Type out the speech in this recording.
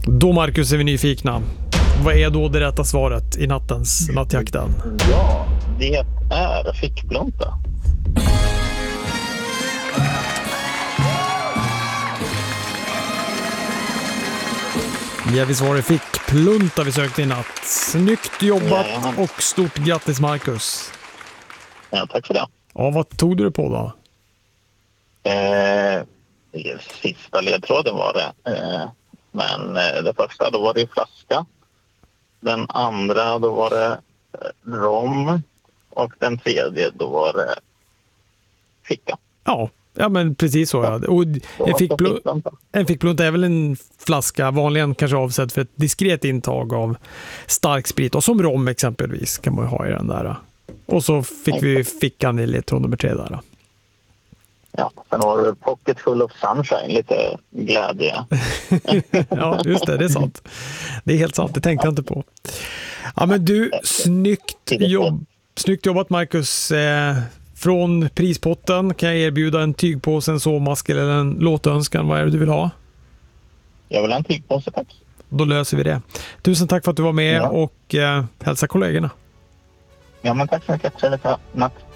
Då, Marcus, är vi nyfikna. Vad är då det rätta svaret i nattjakten? Ja, det är fickplunta. Ja, vi svarar fickplunta vi sökte i natt. Snyggt jobbat och stort grattis, Marcus. Ja, tack för det. Ja, vad tog du på då? Sista ledtråden var det. Men det första, då var det flaska. Den andra, då var det rom. Och den tredje, då var det ficka. Ja, men precis så. Ja. Och en fickplunta är väl en flaska, vanligen kanske avsedd för ett diskret intag av stark sprit. Och som rom exempelvis kan man ju ha i den där. Och så fick vi fickan i ledtråd nummer 3 där. Ja, sen var det pocket full of sunshine, lite glädje. Ja, just det är sant. Det är helt sant, det tänkte jag inte på. Ja, men du, snyggt jobbat, Marcus. Från prispotten kan jag erbjuda en tygpåse, en sovmask eller en låtönskan. Vad är det du vill ha? Jag vill ha en tygpåse, tack. Då löser vi det. Tusen tack för att du var med och hälsa kollegorna. Ja, men tack så mycket. Trevligt natt.